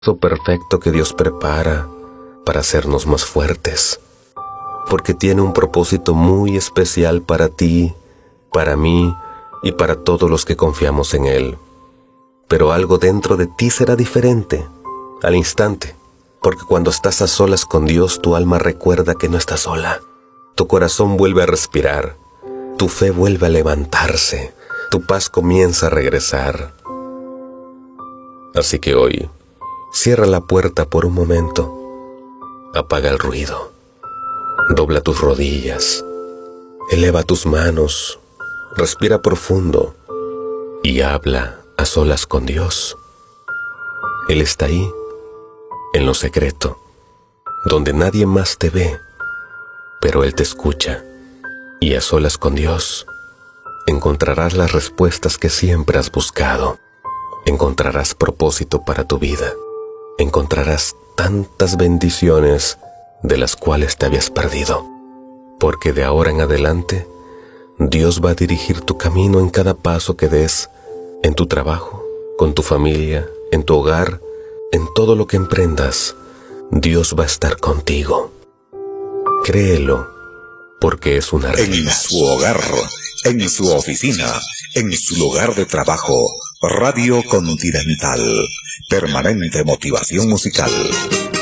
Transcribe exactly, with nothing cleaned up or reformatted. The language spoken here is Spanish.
Lo perfecto que Dios prepara para hacernos más fuertes, porque tiene un propósito muy especial para ti, para mí y para todos los que confiamos en Él. Pero algo dentro de ti será diferente al instante, porque cuando estás a solas con Dios, tu alma recuerda que no estás sola. Tu corazón vuelve a respirar, tu fe vuelve a levantarse, tu paz comienza a regresar. Así que hoy, cierra la puerta por un momento, apaga el ruido, dobla tus rodillas, eleva tus manos, respira profundo y habla a solas con Dios. Él está ahí, en lo secreto, donde nadie más te ve, pero Él te escucha, y a solas con Dios encontrarás las respuestas que siempre has buscado. Encontrarás propósito para tu vida. Encontrarás tantas bendiciones de las cuales te habías perdido, porque de ahora en adelante Dios va a dirigir tu camino en cada paso que des, en tu trabajo, con tu familia, en tu hogar, en todo lo que emprendas. Dios va a estar contigo. Créelo, porque es una realidad. En su hogar, en su oficina, en su lugar de trabajo, Radio Continental, permanente motivación musical.